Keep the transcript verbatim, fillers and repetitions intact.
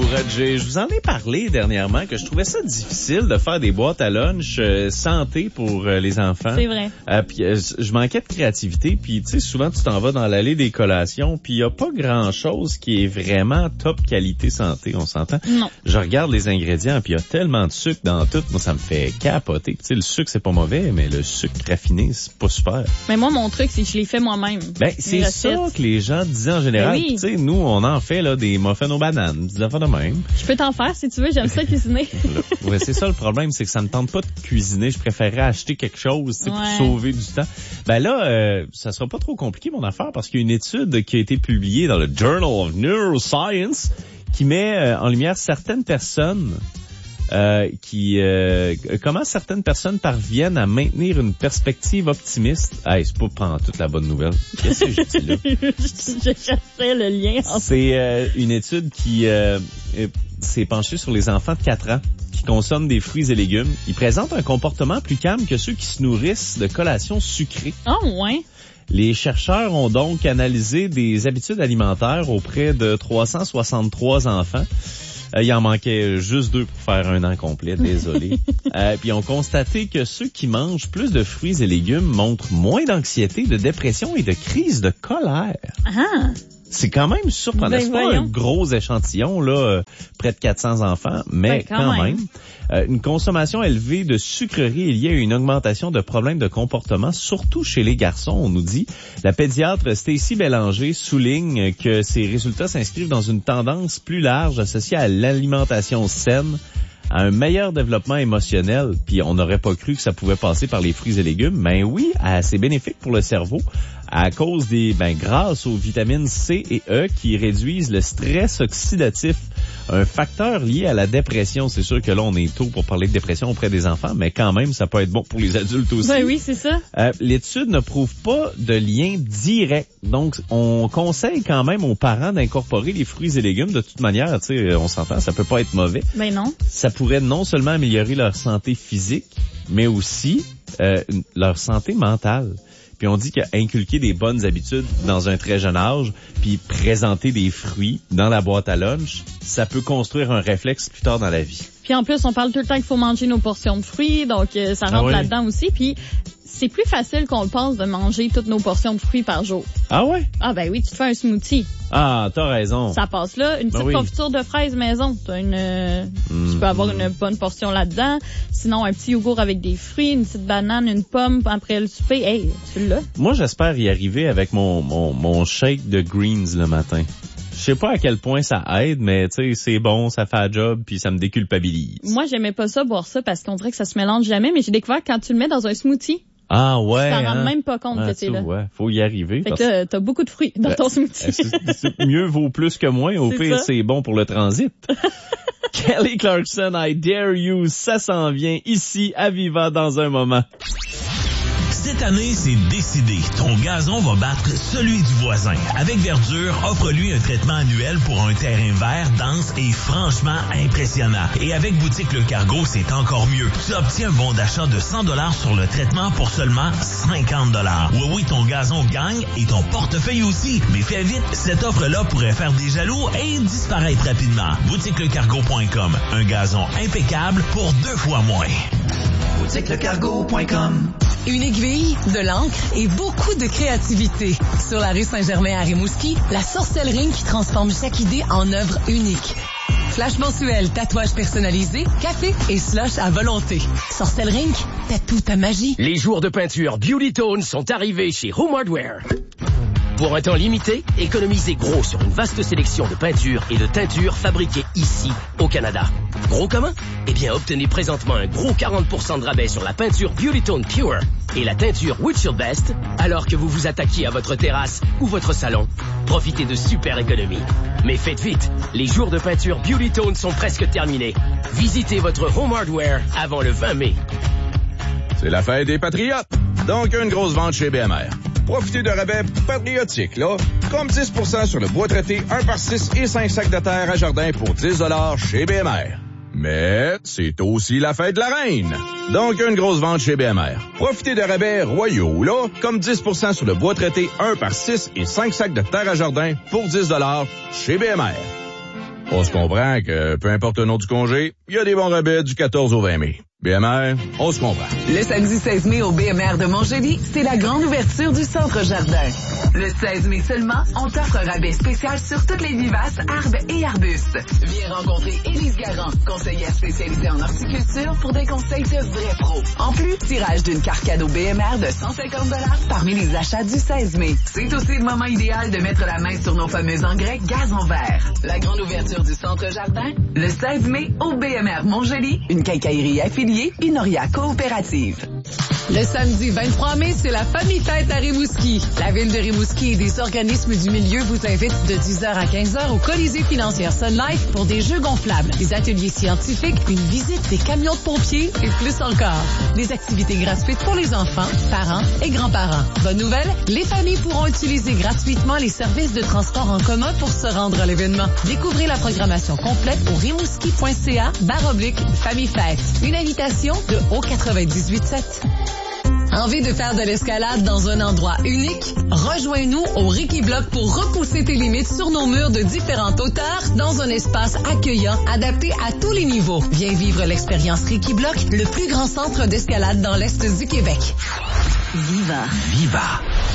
Je, je vous en ai parlé dernièrement que je trouvais ça difficile de faire des boîtes à lunch euh, santé pour euh, les enfants. C'est vrai. Euh, puis euh, je manquais de créativité. Puis tu sais, souvent tu t'en vas dans l'allée des collations, puis il y a pas grand-chose qui est vraiment top qualité santé, on s'entend? Non. Je regarde les ingrédients, puis il y a tellement de sucre dans tout. Moi, ça me fait capoter. Tu sais, le sucre, c'est pas mauvais, mais le sucre raffiné, c'est pas super. Mais moi, mon truc, c'est que je l'ai fait moi-même. Ben, c'est ça que les gens disaient en général. Ben oui. Tu sais, nous, on en fait là des muffins aux bananes, des affaires de même. Je peux t'en faire si tu veux, j'aime ça cuisiner. Ouais, c'est ça le problème, c'est que ça me tente pas de cuisiner. Je préférerais acheter quelque chose, tu sais, ouais. pour sauver du temps. Ben là, euh, ça sera pas trop compliqué mon affaire parce qu'il y a une étude qui a été publiée dans le Journal of Neuroscience qui met euh, en lumière certaines personnes euh, qui euh, comment certaines personnes parviennent à maintenir une perspective optimiste. Hey, c'est pas pendant toute la bonne nouvelle. Qu'est-ce que j'ai dit là? Je cherchais le lien. C'est euh, une étude qui euh, s'est penchée sur les enfants de quatre ans qui consomment des fruits et légumes. Ils présentent un comportement plus calme que ceux qui se nourrissent de collations sucrées. Oh, ouais. Les chercheurs ont donc analysé des habitudes alimentaires auprès de trois cent soixante-trois enfants. Euh, il en manquait juste deux pour faire un an complet, désolé. euh, puis ils ont constaté que ceux qui mangent plus de fruits et légumes montrent moins d'anxiété, de dépression et de crise de colère. Ah! C'est quand même surprenant. Ben, c'est pas voyons. un gros échantillon, là, euh, près de quatre cents enfants, mais ben, quand, quand même. même. Euh, une consommation élevée de sucreries est liée à une augmentation de problèmes de comportement, surtout chez les garçons, on nous dit. La pédiatre Stacy Bélanger souligne que ces résultats s'inscrivent dans une tendance plus large associée à l'alimentation saine, à un meilleur développement émotionnel, puis on n'aurait pas cru que ça pouvait passer par les fruits et légumes, mais oui, c'est bénéfique pour le cerveau à cause des, ben, grâce aux vitamines C et E qui réduisent le stress oxydatif, un facteur lié à la dépression. C'est sûr que là, on est tôt pour parler de dépression auprès des enfants, mais quand même, ça peut être bon pour les adultes aussi. Ben oui, c'est ça. Euh, l'étude ne prouve pas de lien direct. Donc, on conseille quand même aux parents d'incorporer les fruits et légumes. De toute manière, tu sais, on s'entend, ça peut pas être mauvais. Ben non. Ça pourrait non seulement améliorer leur santé physique, mais aussi euh, leur santé mentale. Puis on dit qu'inculquer des bonnes habitudes dans un très jeune âge, puis présenter des fruits dans la boîte à lunch, ça peut construire un réflexe plus tard dans la vie. Puis en plus, on parle tout le temps qu'il faut manger nos portions de fruits, donc euh, ça rentre ah oui. là-dedans aussi. Puis c'est plus facile qu'on le pense de manger toutes nos portions de fruits par jour. Ah ouais? Ah ben oui, tu te fais un smoothie. Ah, t'as raison. Ça passe là. Une petite ben oui. confiture de fraises maison. T'as une, euh, mmh. Tu peux avoir une bonne portion là-dedans. Sinon, un petit yogourt avec des fruits, une petite banane, une pomme après le souper. Hey, tu l'as. Moi, j'espère y arriver avec mon, mon, mon shake de greens le matin. Je sais pas à quel point ça aide, mais tu sais, c'est bon, ça fait un job, puis ça me déculpabilise. Moi, j'aimais pas ça, boire ça, parce qu'on dirait que ça se mélange jamais, mais j'ai découvert que quand tu le mets dans un smoothie, ah ouais, tu t'en hein? rends même pas compte ah, que c'est là. Ouais, faut y arriver. Fait parce... que là, t'as beaucoup de fruits dans ben, ton smoothie. C'est, c'est mieux vaut plus que moins. Au c'est pire, ça. C'est bon pour le transit. Kelly Clarkson, I Dare You, ça s'en vient ici à Viva dans un moment. Cette année, c'est décidé. Ton gazon va battre celui du voisin. Avec Verdure, offre-lui un traitement annuel pour un terrain vert, dense et franchement impressionnant. Et avec Boutique Le Cargo, c'est encore mieux. Tu obtiens un bon d'achat de cent dollars sur le traitement pour seulement cinquante dollars. Oui, oui, ton gazon gagne et ton portefeuille aussi. Mais fais vite, cette offre-là pourrait faire des jaloux et disparaître rapidement. boutique le cargo point com. Un gazon impeccable pour deux fois moins. boutique le cargo point com. Une aiguille, de l'encre et beaucoup de créativité. Sur la rue Saint-Germain à Rimouski, la sorcellerie qui transforme chaque idée en œuvre unique. Flash mensuel, tatouage personnalisé, café et slush à volonté. Sorcellerie, tatoue ta magie. Les jours de peinture Beauty Tone sont arrivés chez Home Hardware. Pour un temps limité, économisez gros sur une vaste sélection de peintures et de teintures fabriquées ici, au Canada. Gros comment? Eh bien, obtenez présentement un gros quarante pour cent de rabais sur la peinture Beauty Tone Pure et la teinture Wood Your Best, alors que vous vous attaquiez à votre terrasse ou votre salon. Profitez de super économies. Mais faites vite, les jours de peinture Beauty Tone sont presque terminés. Visitez votre Home Hardware avant le vingt mai. C'est la fête des Patriotes, donc une grosse vente chez B M R. Profitez de rabais patriotiques, là, comme dix pour cent sur le bois traité un par six et cinq sacs de terre à jardin pour dix dollars chez B M R. Mais c'est aussi la fête de la reine. Donc, une grosse vente chez B M R. Profitez de rabais royaux, là, comme dix pour cent sur le bois traité un par six et cinq sacs de terre à jardin pour dix dollars chez B M R. On se comprend que, peu importe le nom du congé, il y a des bons rabais du quatorze au vingt mai. B M R, on se comprend. Le samedi seize mai au B M R de Montjoly, c'est la grande ouverture du Centre Jardin. Le seize mai seulement, on t'offre un rabais spécial sur toutes les vivaces, arbres et arbustes. Viens rencontrer Élise Garand, conseillère spécialisée en horticulture pour des conseils de vrais pros. En plus, tirage d'une carte cadeau B M R de cent cinquante dollars parmi les achats du seize mai. C'est aussi le moment idéal de mettre la main sur nos fameux engrais gazon vert. La grande ouverture du Centre Jardin, le seize mai au B M R Montjoly, une quincaillerie affiliée Unoria Coopérative. Le samedi vingt-trois mai, c'est la Famille Fête à Rimouski. La ville de Rimouski et des organismes du milieu vous invitent de dix heures à quinze heures au Colisée financière Sun Life pour des jeux gonflables, des ateliers scientifiques, une visite des camions de pompiers et plus encore. Des activités gratuites pour les enfants, parents et grands-parents. Bonne nouvelle, les familles pourront utiliser gratuitement les services de transport en commun pour se rendre à l'événement. Découvrez la programmation complète au rimouski.ca barre oblique Famille Fête. Une invitation de Haut quatre-vingt-dix-huit sept. Envie de faire de l'escalade dans un endroit unique? Rejoins-nous au Ricky Block pour repousser tes limites sur nos murs de différentes hauteurs dans un espace accueillant, adapté à tous les niveaux. Viens vivre l'expérience Ricky Block, le plus grand centre d'escalade dans l'Est du Québec. Viva. Viva.